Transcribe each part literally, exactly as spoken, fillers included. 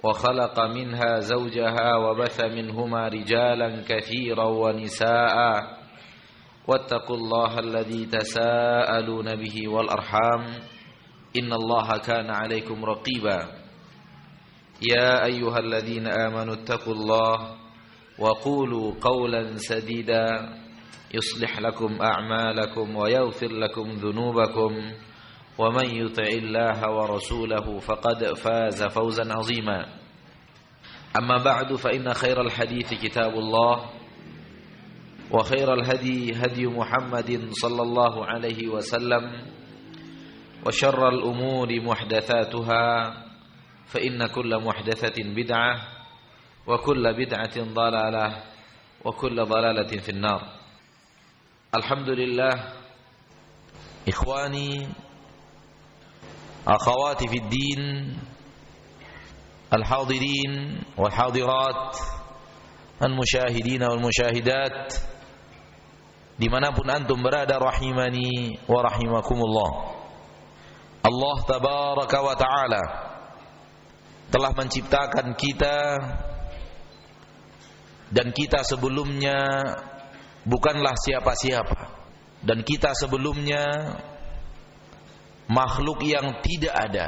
وخلق منها زوجها وبث منهما رجالا كثيرا ونساء واتقوا الله الذي تساءلون به والأرحام إن الله كان عليكم رقيبا يا أيها الذين آمنوا اتقوا الله وقولوا قولا سديدا يصلح لكم أعمالكم ويغفر لكم ذنوبكم ومن يطع الله ورسوله فقد فاز فوزا عظيما أما بعد فإن خير الحديث كتاب الله وخير الهدي هدي محمد صلى الله عليه وسلم وشر الأمور محدثاتها فإن كل محدثة بدعة وكل بدعة ضلالة وكل ضلالة في النار. الحمد لله إخواني أخواتي في الدين الحاضرين والحاضرات المشاهدين والمشاهدات dimanapun antum berada rahimani wa rahimakumullah. Allah tabaraka wa ta'ala telah menciptakan kita dan kita sebelumnya bukanlah siapa-siapa, dan kita sebelumnya makhluk yang tidak ada,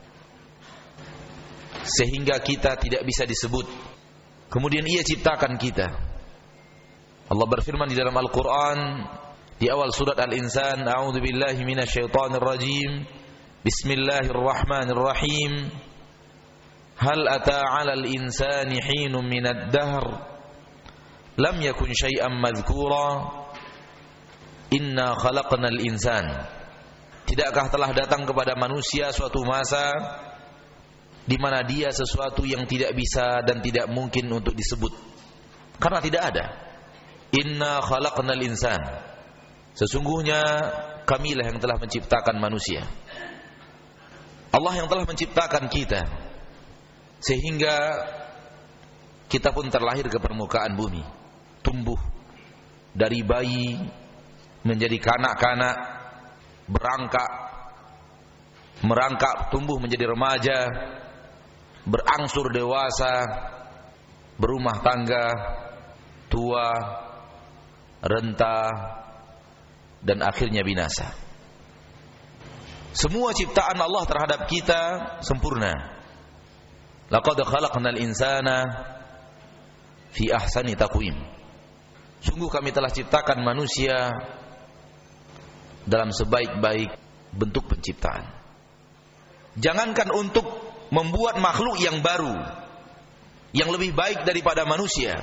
sehingga kita tidak bisa disebut. Kemudian Ia ciptakan kita. Allah berfirman di dalam Al-Quran di awal surat Al-Insan, A'udzu billahi minasyaitonir rajim, Bismillahirrahmanirrahim, Hal ata 'alal insani hinun minad dahr lam yakun syai'an madhkura inna khalaqnal insan. Tidakkah telah datang kepada manusia suatu masa di mana dia sesuatu yang tidak bisa dan tidak mungkin untuk disebut, karena tidak ada. Inna khalaqnal insan, sesungguhnya kamilah yang telah menciptakan manusia. Allah yang telah menciptakan kita sehingga kita pun terlahir ke permukaan bumi, tumbuh dari bayi menjadi kanak-kanak, berangkat, merangkak, tumbuh menjadi remaja, berangsur dewasa, berumah tangga, tua, renta, dan akhirnya binasa. Semua ciptaan Allah terhadap kita sempurna. Laqad khalaqnal insana fi ahsani taqwim. Sungguh kami telah ciptakan manusia dalam sebaik-baik bentuk penciptaan. Jangankan untuk membuat makhluk yang baru, yang lebih baik daripada manusia,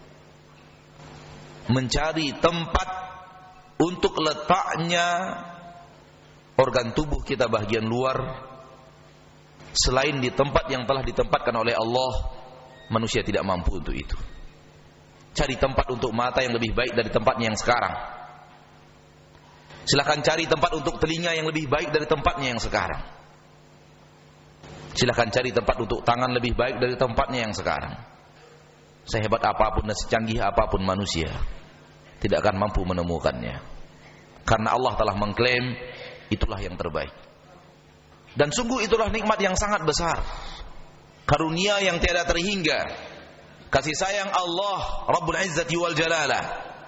mencari tempat untuk letaknya organ tubuh kita bagian luar selain di tempat yang telah ditempatkan oleh Allah, manusia tidak mampu untuk itu. Cari tempat untuk mata yang lebih baik dari tempatnya yang sekarang. Silakan cari tempat untuk telinga yang lebih baik dari tempatnya yang sekarang. Silakan cari tempat untuk tangan lebih baik dari tempatnya yang sekarang. Sehebat apapun dan secanggih apapun manusia, tidak akan mampu menemukannya, karena Allah telah mengklaim itulah yang terbaik. Dan sungguh itulah nikmat yang sangat besar, karunia yang tiada terhingga, kasih sayang Allah Rabbul Izzati wal Jalalah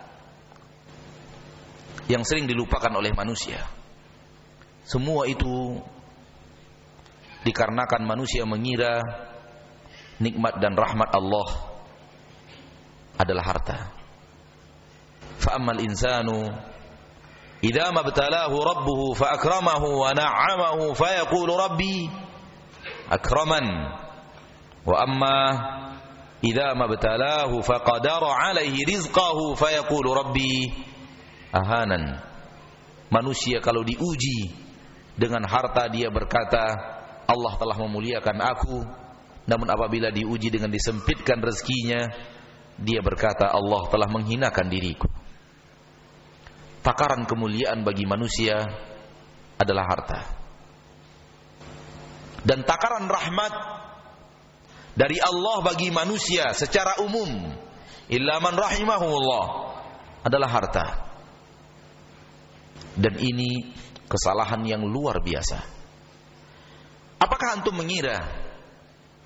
yang sering dilupakan oleh manusia. Semua itu dikarenakan manusia mengira nikmat dan rahmat Allah adalah harta. Fa ammal insanu idza mabtalahu rabbuhu fa akramahu wa na'amahu fa yaqulu rabbi akraman wa amma idza mabtalahu fa qadara alaihi rizqahu fa yaqulu rabbi ahanan. Manusia kalau diuji dengan harta dia berkata Allah telah memuliakan aku, namun apabila diuji dengan disempitkan rezekinya dia berkata Allah telah menghinakan diriku. Takaran kemuliaan bagi manusia adalah harta. Dan takaran rahmat dari Allah bagi manusia secara umum, illa man rahimahullah, adalah harta. Dan ini kesalahan yang luar biasa. Apakah antum mengira